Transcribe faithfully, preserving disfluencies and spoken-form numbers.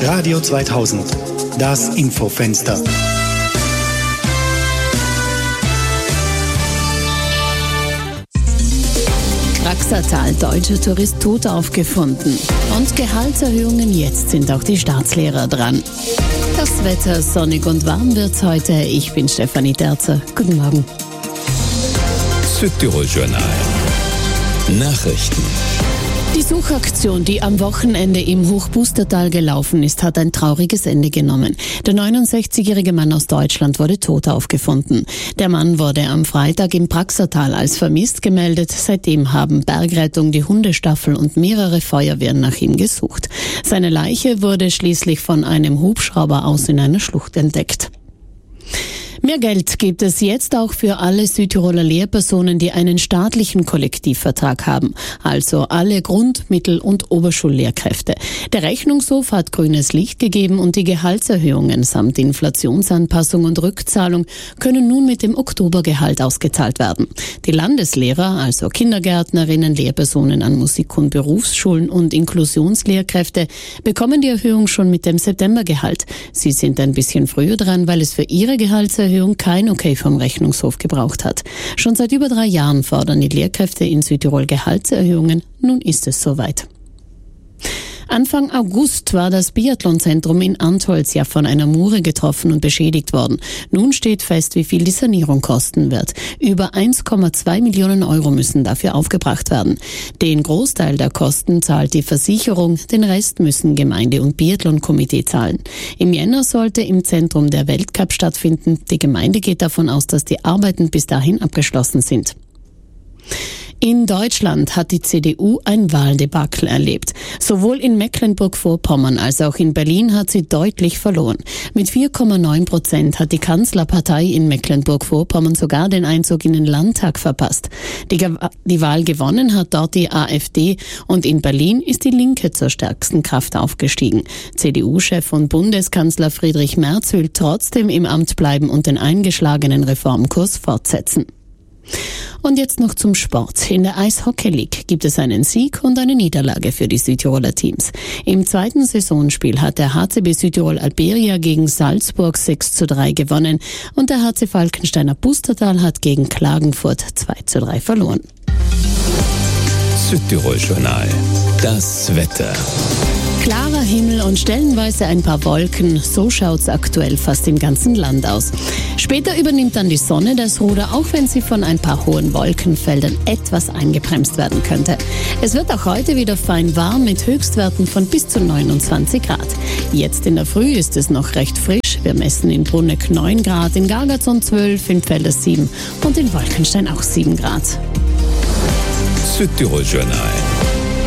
Radio zweitausend, das Infofenster. Praxatal, deutscher Tourist tot aufgefunden. Und Gehaltserhöhungen, jetzt sind auch die Staatslehrer dran. Das Wetter, sonnig und warm wird's heute. Ich bin Stefanie Terzer. Guten Morgen. Südtirol Journal. Nachrichten. Die Suchaktion, die am Wochenende im Hochbustertal gelaufen ist, hat ein trauriges Ende genommen. Der neunundsechzigjährige Mann aus Deutschland wurde tot aufgefunden. Der Mann wurde am Freitag im Praxatal als vermisst gemeldet. Seitdem haben Bergrettung, die Hundestaffel und mehrere Feuerwehren nach ihm gesucht. Seine Leiche wurde schließlich von einem Hubschrauber aus in einer Schlucht entdeckt. Mehr Geld gibt es jetzt auch für alle Südtiroler Lehrpersonen, die einen staatlichen Kollektivvertrag haben, also alle Grund-, Mittel- und Oberschullehrkräfte. Der Rechnungshof hat grünes Licht gegeben und die Gehaltserhöhungen samt Inflationsanpassung und Rückzahlung können nun mit dem Oktobergehalt ausgezahlt werden. Die Landeslehrer, also Kindergärtnerinnen, Lehrpersonen an Musik- und Berufsschulen und Inklusionslehrkräfte, bekommen die Erhöhung schon mit dem Septembergehalt. Sie sind ein bisschen früher dran, weil es für ihre Gehaltserhöhung kein Okay vom Rechnungshof gebraucht hat. Schon seit über drei Jahren fordern die Lehrkräfte in Südtirol Gehaltserhöhungen. Nun ist es soweit. Anfang August war das Biathlonzentrum in Antholz ja von einer Mure getroffen und beschädigt worden. Nun steht fest, wie viel die Sanierung kosten wird. Über eins Komma zwei Millionen Euro müssen dafür aufgebracht werden. Den Großteil der Kosten zahlt die Versicherung, den Rest müssen Gemeinde und Biathlonkomitee zahlen. Im Jänner sollte im Zentrum der Weltcup stattfinden. Die Gemeinde geht davon aus, dass die Arbeiten bis dahin abgeschlossen sind. In Deutschland hat die C D U ein Wahldebakel erlebt. Sowohl in Mecklenburg-Vorpommern als auch in Berlin hat sie deutlich verloren. Mit vier Komma neun Prozent hat die Kanzlerpartei in Mecklenburg-Vorpommern sogar den Einzug in den Landtag verpasst. Die, Ge- die Wahl gewonnen hat dort die AfD und in Berlin ist die Linke zur stärksten Kraft aufgestiegen. C D U-Chef und Bundeskanzler Friedrich Merz will trotzdem im Amt bleiben und den eingeschlagenen Reformkurs fortsetzen. Und jetzt noch zum Sport. In der Eishockey League gibt es einen Sieg und eine Niederlage für die Südtiroler Teams. Im zweiten Saisonspiel hat der H C B Südtirol Alberia gegen Salzburg sechs zu drei gewonnen und der H C Falkensteiner Pustertal hat gegen Klagenfurt zwei zu drei verloren. Südtirol Journal. Das Wetter. Klarer Himmel und stellenweise ein paar Wolken, so schaut's aktuell fast im ganzen Land aus. Später übernimmt dann die Sonne das Ruder, auch wenn sie von ein paar hohen Wolkenfeldern etwas eingebremst werden könnte. Es wird auch heute wieder fein warm mit Höchstwerten von bis zu neunundzwanzig Grad. Jetzt in der Früh ist es noch recht frisch. Wir messen in Bruneck neun Grad, in Gargazon zwölf, in Pfälder sieben und in Wolkenstein auch sieben Grad. Südtirol Journal.